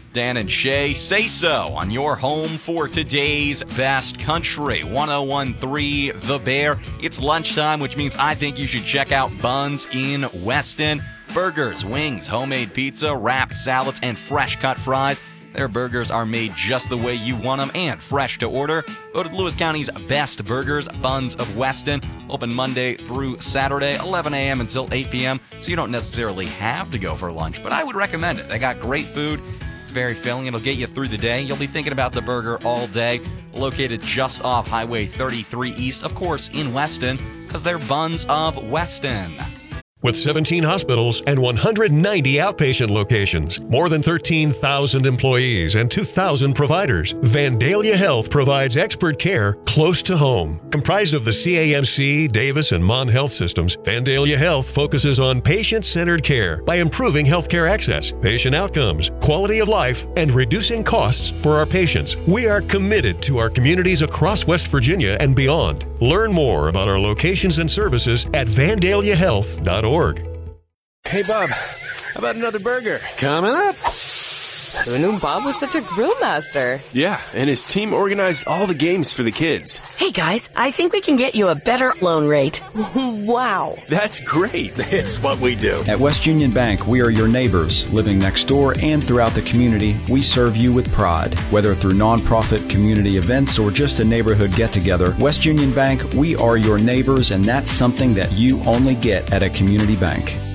Dan and Shay Say So on your home for today's best country. 101.3 The Bear. It's lunchtime, which means I think you should check out Buns in Weston. Burgers, wings, homemade pizza, wrapped salads, and fresh cut fries. Their burgers are made just the way you want them and fresh to order. Voted Lewis County's best burgers, Buns of Weston. Open Monday through Saturday, 11 a.m. until 8 p.m. So you don't necessarily have to go for lunch, but I would recommend it. They got great food. It's very filling. It'll get you through the day. You'll be thinking about the burger all day. Located just off Highway 33 East, of course, in Weston, because they're Buns of Weston. With 17 hospitals and 190 outpatient locations, more than 13,000 employees and 2,000 providers, Vandalia Health provides expert care close to home. Comprised of the CAMC, Davis, and Mon Health systems, Vandalia Health focuses on patient-centered care by improving healthcare access, patient outcomes, quality of life, and reducing costs for our patients. We are committed to our communities across West Virginia and beyond. Learn more about our locations and services at vandaliahealth.org. Hey, Bob, how about another burger? Coming up. Who knew Bob was such a grill master? Yeah, and his team organized all the games for the kids. Hey, guys, I think we can get you a better loan rate. Wow. That's great. It's what we do. At West Union Bank, we are your neighbors. Living next door and throughout the community, we serve you with pride. Whether through nonprofit community events or just a neighborhood get-together, West Union Bank, we are your neighbors, and that's something that you only get at a community bank.